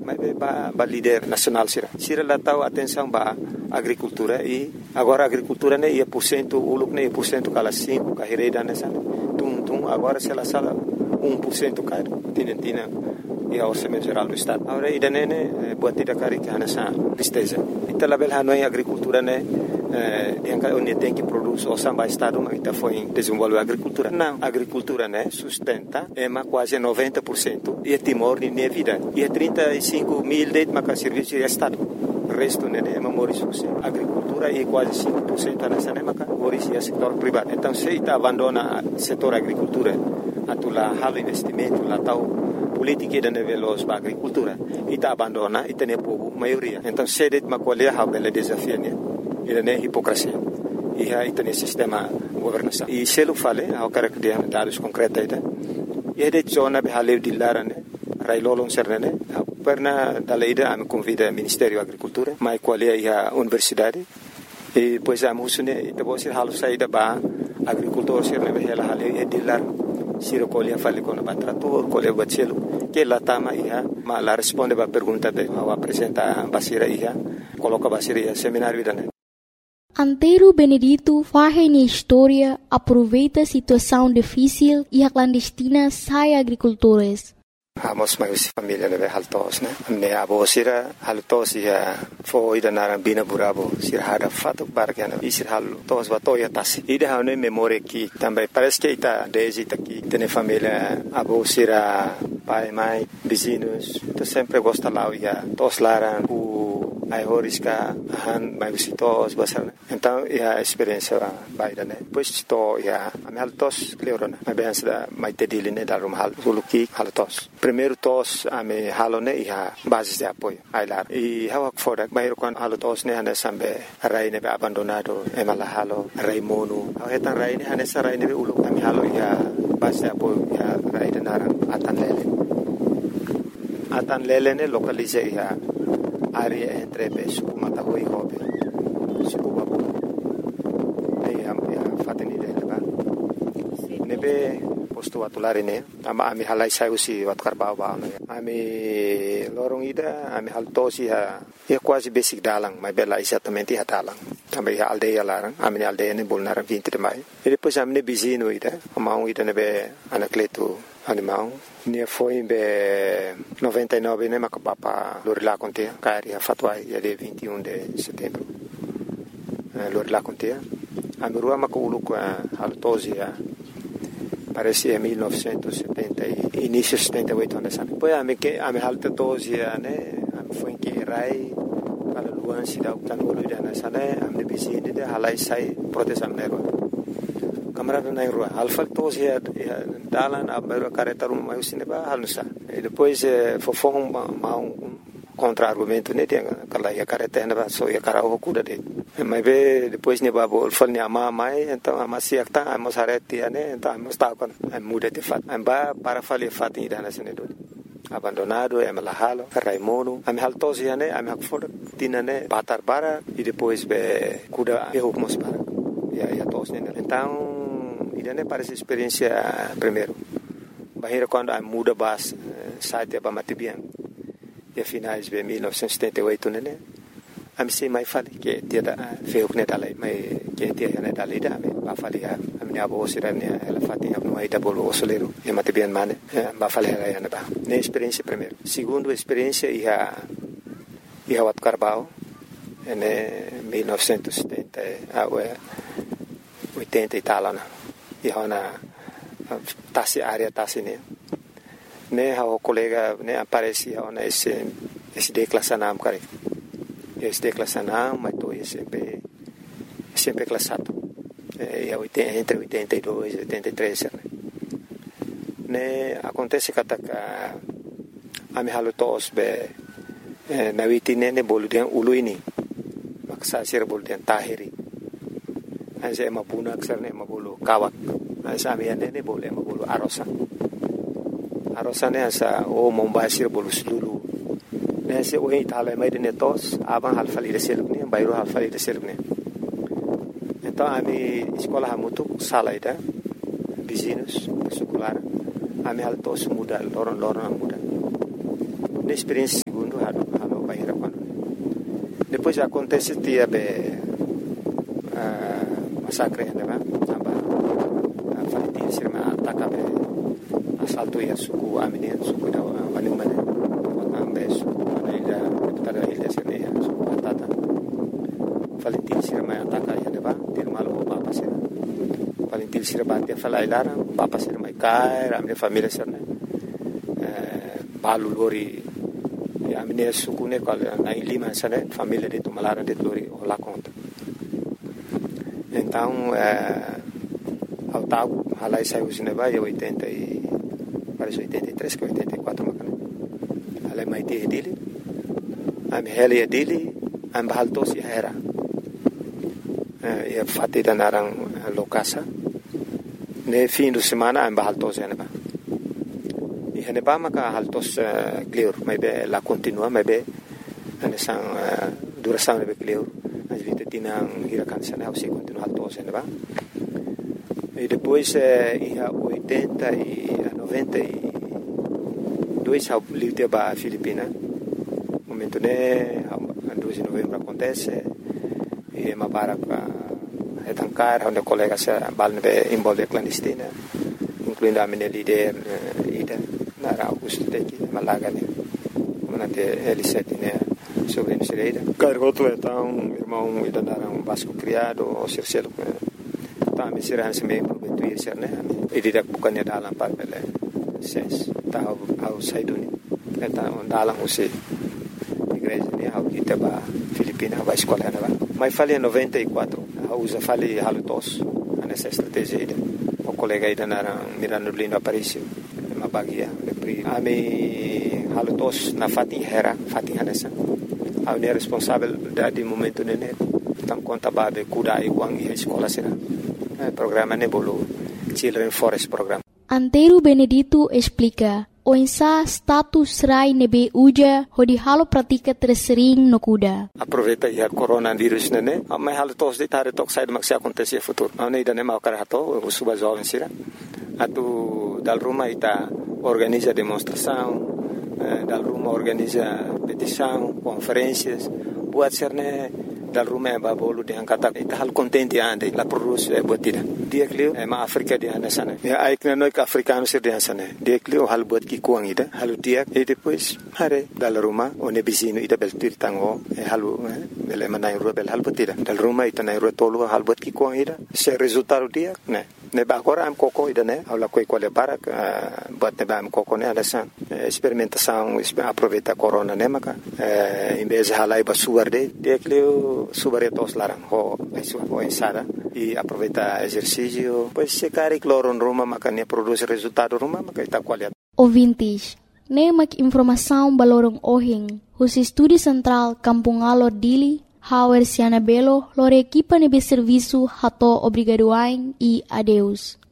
mas ba líder nacional sira lá tahu atenção ba agricultura e agora a agricultura né ia por cento uluk né ia por cento cala 5 carreira nessa tum agora se ela sala 1% cai tina e a orçamento geral do estado agora ida né buat tidak kari que nessa tristeza então label hanoi agricultura né yang onde tem que produz o samba estado mas está foi desenvolver a agricultura não a agricultura né sustenta quase 90% e Timor nem vida e 35 mil de maca serviço de estado o resto né é memorisus agricultura e quase 5% nessa né maca origem setor privado então se está abandona setor agricultura atula halo investimento lá tal política da nível da agricultura e está abandona e tem pouco maioria então se det macolia ha bela desafio né ele é hipocrisia e aí tem sistema governação e se ele fale ao cara que tem dados concretos aí e de zona behale de larane railolong sernene perna daleida am convida Ministério da Agricultura mai qualia ia universidade e pois a musune te bosir halu saída ba agricultor sernene behela hale e de lar siro qualia fale com a trator qualia bachelo que la tama ia ma la responde ba pergunta de ao apresenta basira ia coloca basira ia seminário idane. Antero Benedito faz na história aproveita a situação difícil e a clandestina sai agricultores. Amos mais família leve haltos né me abo sira haltos ia foi da narambina burabo sira hada fato bargana e sira haltos batoya tasi ida hane memória que também parece que está desde aqui tem família abo sira pai mãe vizinhos tu sempre gosta lá ia tos laran ai horiska han mai visitos basar então a experiência baida né depois to ia am haltos cleorona mas bem da mai tedili né da rum hal suluki haltos primeiro tos ame halone ia base de apoio ai lá e hawak fodak bairo kon haltos né hane sambe rai ne abandonado e mala halo rai monu hetan rai ne hane sarai ne ulu ame halo ia base de apoio ia rai de naran atan lele ne localize ia área entre Suku Matahui e Hobe Suku Babu aí a fateni dele ba nebe posto atulare ne ama ami halai saiu si wat karbau ba ami lorong ida ami haltosi ha e quase basic dalang mas bela exatamente ha dalang também a aldeia larang ami aldeia ne bolnar 20 de maio e depois ami ne bizino ida amau ida nebe anacleto animal ne foi em 99 né macapapa lorila conte cari a fatwa dia 21 de setembro lorila conte a merua maculu com a altosia parece 1970 início 78 anos depois a me alta tosia né foi em que rai para luan se dá o cano lida nessa né a me bizinde de halai sai proteção nero camarada na rua alfa tos ya dalan abero careta rum mai usine ba halusa e depois fofong ma contra argumento ne tem aquela ya careta na ba so ya cara o cuda de mas be depois ne ba bol fal ne ama mai então ama si acta ama sareti ne então ama sta con muda de fat ba para fali fat ida na sene do abandonado e mala halo raimono am haltos ya ne am hakfor tinane batar bara e depois be cuda e hukmos para ya tos ne então idane parece experiência primeiro bahira quando a muda bas site ba matibian e finais de 1978 né am sei mai fale que dia da feu ne dalai mai que dia ne dalai da me ba fale a minha avó sirane ela fatinha no aí da bolo solero e matibian mane ba fale ela ne ba ne experiência primeiro segundo experiência ia wat carbao ne 1970 80 e tal né e hona tasi área tasi ne o colega ne aparecia ona esse declassanam cara esse declassanam mas tô sempre classado entre 82 e 83 ne acontece que a me halutos be na vitine ne boludian uluini maksa sir boludian tahiri anse mapuna aksarne mabulu kawak ansa miande ne boleh mabulu arosane asa o mombasir bolu sulu nese o itala mai de netos aban halfali de selubne bayro halfali de selubne então ami escola hamutu salaida vizinhos secular ami altos muda loron muda Na experiência segundo, halo bahira quando. Depois acontece dia massacre, né? Falitin sirma ataka be assalto ya suku amine suku da manumane ambe suku mana ila tada ila sene ya suku atata Falitin sirma ataka ya deba tirmalo papa sirma Falitin sirma dia fala ilara papa sirma kai ramne família sirna balu lori ya amine suku ne kal na ilima sane família de tumalara de lori ola conta então ao tal halai saiu cinema e 80 e parece 83 que 84 macana halai mai te dele am heli dele am baltos ya era e fatti da narang lokasa ne fim de semana am baltos ya neba e neba maka haltos clear mai be la continua mai be ane sang duração ne be clear as vite tinang hirakan sana o se continua haltos ya neba. E depois, em 80 e 92, eu livre para a Filipina. No momento, né, 2 de novembro acontece. E uma barra para retancar, onde colegas se envolvem clandestina, incluindo a minha líder, Ida, Nara Augusto Teki, Malaga, né, manate L7, né, sobre a Ida. Cargoto, então, irmão, Ida Nara, Vasco criado, o Circelo, Kami sirahan seminggu betul sirne, ini dak bukannya dalam parpele ses, tahu outside ini, kita dalam usi igreja ni hau kita ba Filipina ba escola na ba. Mai fali 94, hau usa fali halutos, nessa estratégia ida. O colega ida na Miranda Lino Aparicio, uma bagia, ami halutos na Fatih Hera, Fatih Hanessa. Hau ni responsável dari momento nene, tam conta ba be kuda iwang i escola sira. Programa Nebolo, Children Forest Program. Antero Benedito explica, o insa status rai nebe uja hodi halo pratika tersering no kuda. Aproveita ya coronavírus nene, mas halo tos de tare tok sai maksi acontecer futuro. Não ida nem mau karato, o suba jovem sira. Atu dal rumah ita organiza demonstração, dal rumah organiza petição, conferências, buat serne dal rumah babolu dengan kata kita hal kontenti ande la produs buat tidak dia klio ma Afrika dia na sana ya aikna noi ka africano sir dia sana dia klio hal buat ki kuang ida hal dia e depois hare dal rumah one bisino ida bel tir tango halu bele manai ro bel hal buat tidak dal rumah ita nai ro tolu hal buat ki kuang ida se resultado dia ne ba agora am koko ida ne aula koi quale barak buat ne ba am koko ne alasan experimentação aproveita corona ne maka em vez halai ba suarde dia klio subaretos larang ho ensada e aproveita exercício pois se cari cloro em Roma maka ne produz resultado Roma maka ita qualidade. Ouvintes, ne mak informação balorong ohing hus estúdio central Kampung Alor Dili Hauer Siana Belo lore equipa nebe serviço hato obrigadoain e adeus.